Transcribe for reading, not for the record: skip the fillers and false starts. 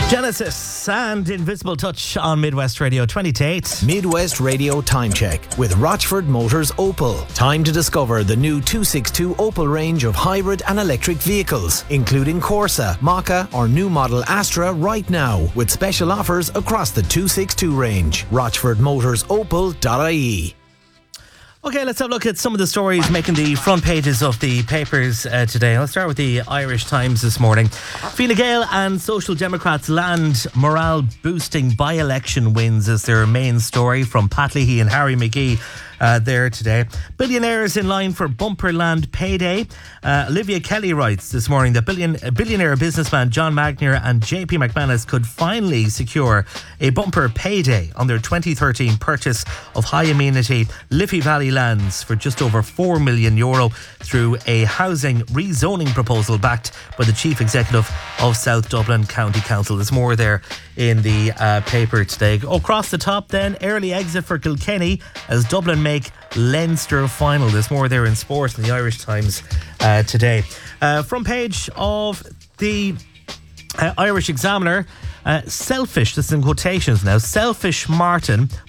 Genesis and Invisible Touch on Midwest Radio 20 to 8. Midwest Radio Time Check with Rochford Motors Opel. Time to discover the new 262 Opel range of hybrid and electric vehicles, including Corsa, Maka or new model Astra right now, with special offers across the 262 range. RochfordMotorsOpel.ie. Okay, let's have a look at some of the stories making the front pages of the papers today. Let's start with the Irish Times this morning. Fine Gael and Social Democrats land morale-boosting by-election wins as their main story from Pat Leahy and Harry McGee there today. Billionaires in line for bumper land payday. Olivia Kelly writes this morning that billionaire businessman John Magnier and JP McManus could finally secure a bumper payday on their 2013 purchase of high-amenity Liffey Valley lands for just over €4 million through a housing rezoning proposal backed by the Chief Executive of South Dublin County Council. There's more there in the paper today. Across the top then, early exit for Kilkenny as Dublin make Leinster final. There's more there in sport in the Irish Times today. Front page of the Irish Examiner. Selfish, this is in quotations now, selfish Martin